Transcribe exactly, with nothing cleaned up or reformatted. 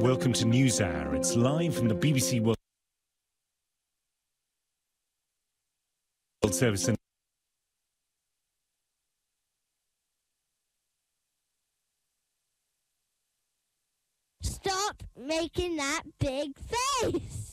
welcome to NewsHour. It's live from the B B C World Service. Stop making that big face!